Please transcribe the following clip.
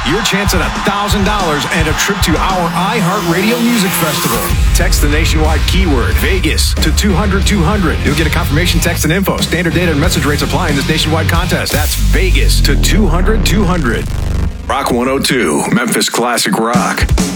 your chance at $1,000 and a trip to our iHeartRadio Music Festival. Text the nationwide keyword Vegas to 200-200. You'll get a confirmation text and info. Standard data and message rates apply in this nationwide contest. That's Vegas to 200-200. Rock 102, Memphis Classic Rock.